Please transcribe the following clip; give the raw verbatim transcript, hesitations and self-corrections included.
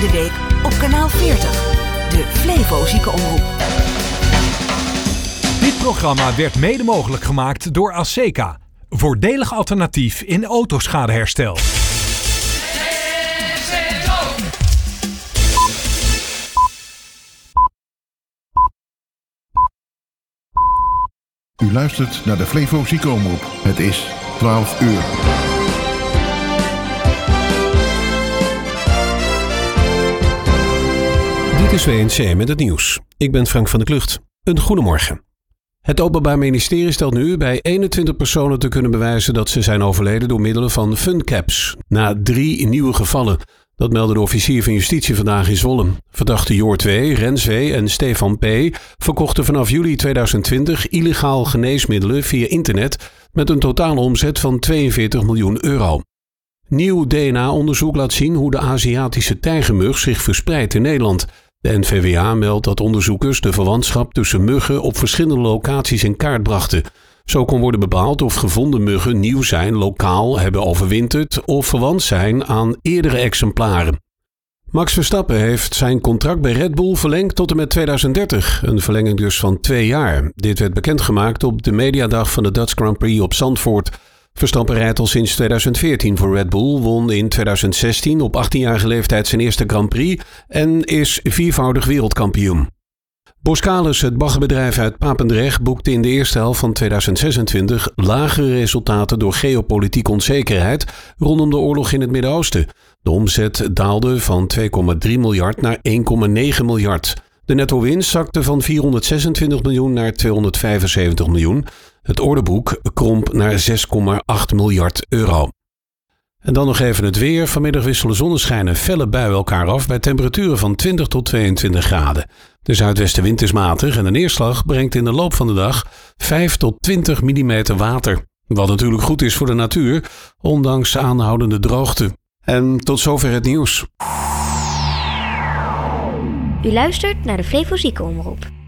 de week op kanaal veertig, de Flevo Ziekenomroep. Dit programma werd mede mogelijk gemaakt door Aseca. Voordelig alternatief in autoschadeherstel. U luistert naar de Flevo Ziekenomroep. Het is twaalf uur. Dit is W N C met het nieuws. Ik ben Frank van der Klucht. Een goedemorgen. Het Openbaar Ministerie stelt nu bij eenentwintig personen te kunnen bewijzen dat ze zijn overleden door middelen van funcaps. Na drie nieuwe gevallen. Dat meldde de officier van justitie vandaag in Zwolle. Verdachte Joort W., Rens W. en Stefan P. verkochten vanaf juli tweeduizend twintig illegaal geneesmiddelen via internet met een totale omzet van tweeënveertig miljoen euro. Nieuw D N A-onderzoek laat zien hoe de Aziatische tijgermug zich verspreidt in Nederland. De N V W A meldt dat onderzoekers de verwantschap tussen muggen op verschillende locaties in kaart brachten. Zo kon worden bepaald of gevonden muggen nieuw zijn, lokaal, hebben overwinterd of verwant zijn aan eerdere exemplaren. Max Verstappen heeft zijn contract bij Red Bull verlengd tot en met tweeduizend dertig, een verlenging dus van twee jaar. Dit werd bekendgemaakt op de mediadag van de Dutch Grand Prix op Zandvoort. Verstappen rijdt al sinds tweeduizend veertien voor Red Bull, won in tweeduizend zestien op achttienjarige leeftijd zijn eerste Grand Prix en is viervoudig wereldkampioen. Boskalis, het baggerbedrijf uit Papendrecht, boekte in de eerste helft van tweeduizend zesentwintig lagere resultaten door geopolitieke onzekerheid rondom de oorlog in het Midden-Oosten. De omzet daalde van twee komma drie miljard naar één komma negen miljard. De netto-winst zakte van vierhonderdzesentwintig miljoen naar tweehonderdvijfenzeventig miljoen. Het orderboek kromp naar zes komma acht miljard euro. En dan nog even het weer. Vanmiddag wisselen zonneschijn en felle buien elkaar af bij temperaturen van twintig tot tweeëntwintig graden. De zuidwestenwind is matig en de neerslag brengt in de loop van de dag vijf tot twintig millimeter water. Wat natuurlijk goed is voor de natuur, ondanks aanhoudende droogte. En tot zover het nieuws. U luistert naar de Flevo Ziekenomroep.